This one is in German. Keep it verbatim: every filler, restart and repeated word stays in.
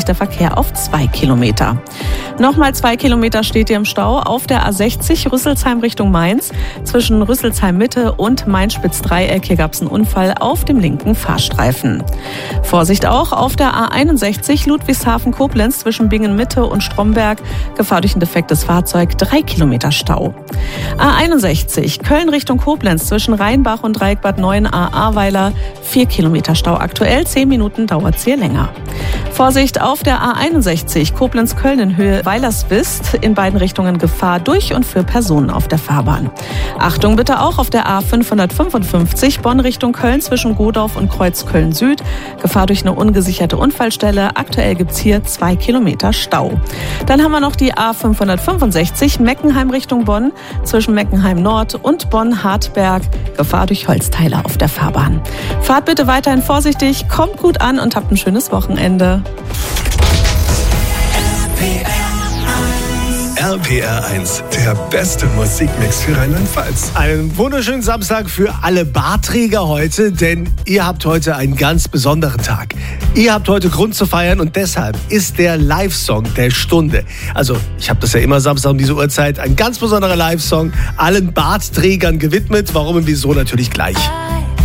sich der Verkehr auf zwei Kilometer. Nochmal zwei Kilometer steht ihr im Stau auf der A sechzig Rüsselsheim Richtung Mainz. Zwischen Rüsselsheim Mitte und Main-Spitz-Dreieck. Hier gab es einen Unfall auf dem linken Fahrstreifen. Vorsicht auch auf der A einundsechzig Ludwigshafen-Koblenz zwischen Bingen-Mitte und Stromberg. Gefahr durch ein defektes Fahrzeug, drei Kilometer Stau. A einundsechzig Köln Richtung Koblenz zwischen Rheinbach und Dreieckbad neun A Ahrweiler. vier Kilometer Stau aktuell, zehn Minuten dauert es hier länger. Vorsicht auf der A einundsechzig Koblenz-Köln in Höhe Weilerswist. In beiden Richtungen Gefahr durch und für Personen auf der Fahrbahn. Achtung bitte auch auf der A fünfhundertfünfundfünfzig Bonn Richtung Köln zwischen Godorf und Kreuzköln Süd. Gefahr durch eine ungesicherte Unfallstelle. Aktuell gibt es hier zwei Kilometer Stau. Dann haben wir noch die A fünfhundertfünfundsechzig Meckenheim Richtung Bonn zwischen Meckenheim Nord und Bonn-Hartberg. Gefahr durch Holzteile auf der Fahrbahn. Fahrt bitte weiterhin vorsichtig, kommt gut an und habt ein schönes Wochenende. R P R eins, der beste Musikmix für Rheinland-Pfalz. Einen wunderschönen Samstag für alle Bartträger heute, denn ihr habt heute einen ganz besonderen Tag. Ihr habt heute Grund zu feiern und deshalb ist der Live-Song der Stunde. Also ich habe das ja immer Samstag um diese Uhrzeit, ein ganz besonderer Live-Song, allen Bartträgern gewidmet. Warum und wieso natürlich gleich.